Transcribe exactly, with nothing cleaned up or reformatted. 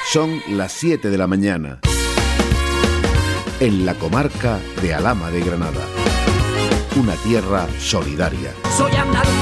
Son las siete de la mañana. En la comarca de Alhama de Granada. Una tierra solidaria. Soy andaluz.